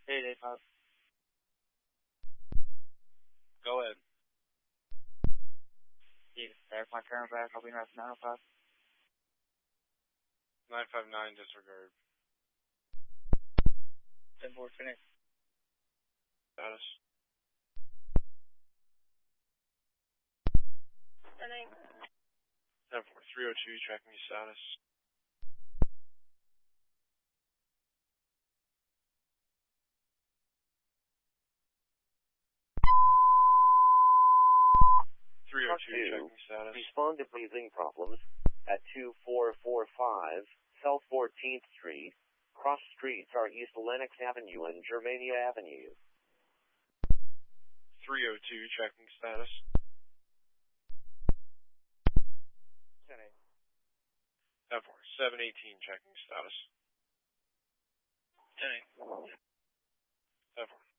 885. Go ahead. Yeah, that's my current back. I'll be nice 905. 959 disregard. 10-4 Phoenix. Status. 10-4 302 tracking your status. 302 checking status. Respond to breathing problems at 2445 South 14th Street. Cross streets are East Lenox Avenue and Germania Avenue. 302 checking status. 10-8. 10-4 718 checking status. 10-8. 10-4